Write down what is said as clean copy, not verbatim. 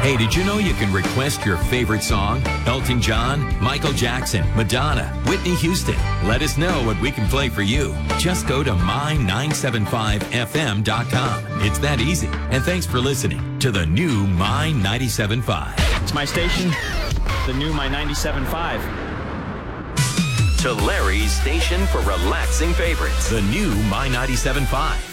Hey, did you know you can request your favorite song? Elton John, Michael Jackson, Madonna, Whitney Houston. Let us know what we can play for you. Just go to my975fm.com. It's that easy. And thanks for listening to the new My 97.5. It's my station, the new My 97.5. To Larry's station for relaxing favorites. The new My 97.5.